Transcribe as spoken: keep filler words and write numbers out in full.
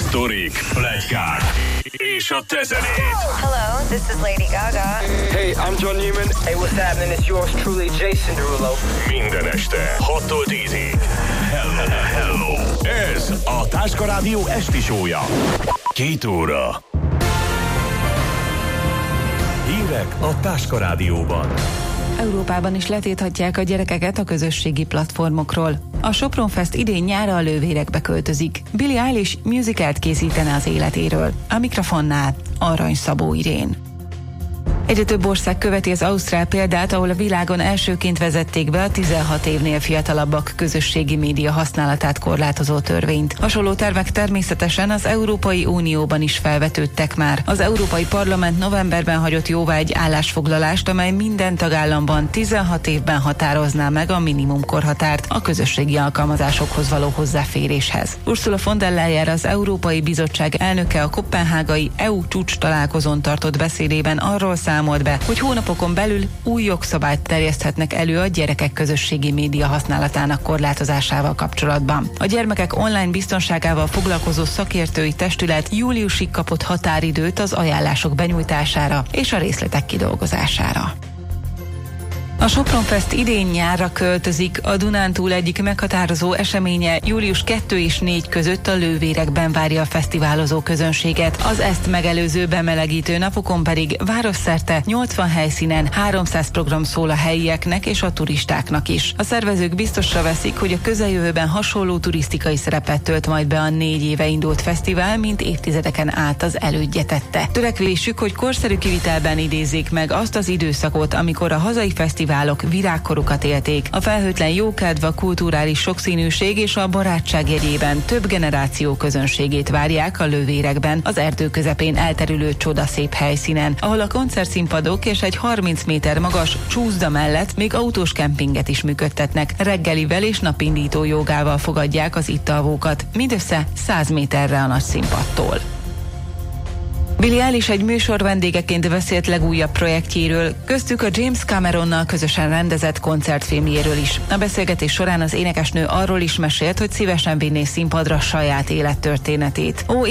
sztorik, pletykák és a te zenéd. Hello, this is Lady Gaga. Hey, I'm John Newman. Hey, what's happening? It's yours truly, Jason Derulo. Minden este hattól tízig. Hello, hello. Ez a Táska Rádió esti show-ja. Két óra. Hírek a Táska Rádióban. Európában is letilthatják a gyerekeket a közösségi platformokról. A Sopron Fest idén nyára a Lővérekbe költözik. Billie Eilish musicalt készítene az életéről. A mikrofonnál Arany Szabó Irén. Egyre több ország követi az ausztrál példát, ahol a világon elsőként vezették be a tizenhat évnél fiatalabbak közösségi média használatát korlátozó törvényt. Hasonló tervek természetesen az Európai Unióban is felvetődtek már. Az Európai Parlament novemberben hagyott jóvá egy állásfoglalást, amely minden tagállamban tizenhat évben határozná meg a minimum korhatárt a közösségi alkalmazásokhoz való hozzáféréshez. Ursula von der Leyen, az Európai Bizottság elnöke a koppenhágai é u csúcs találkozón tartott beszédében arról számolt be, hogy hónapokon belül új jogszabályt terjeszthetnek elő a gyerekek közösségi média használatának korlátozásával kapcsolatban. A gyermekek online biztonságával foglalkozó szakértői testület júliusig kapott határidőt az ajánlások benyújtására és a részletek kidolgozására. A Sopron Fest idén nyárra költözik. A Dunántúl egyik meghatározó eseménye július kettő és négy között a Lővérekben várja a fesztiválozó közönséget. Az ezt megelőző bemelegítő napokon pedig városszerte nyolcvan helyszínen háromszáz program szól a helyieknek és a turistáknak is. A szervezők biztosra veszik, hogy a közeljövőben hasonló turisztikai szerepet tölt majd be a négy éve indult fesztivál, mint évtizedeken át az elődje tette. Törekvésük, hogy korszerű kivitelben idézzék meg azt az időszakot, amikor a hazai fesztivál virágkorukat élték. A felhőtlen jókedv, a kulturális sokszínűség és a barátság jegyében több generáció közönségét várják a Lővérekben, az erdő közepén elterülő csodaszép helyszínen, ahol a koncertszínpadok és egy harminc méter magas csúszda mellett még autós kempinget is működtetnek. Reggelivel és napindító jogával fogadják az itt alvókat, mindössze száz méterre a nagy színpadtól. Billie Eilish egy műsor vendégeként beszélt legújabb projektjéről, köztük a James Cameronnal közösen rendezett koncertfilmjéről is. A beszélgetés során az énekesnő arról is mesélt, hogy szívesen vinné színpadra saját élettörténetét. Ó,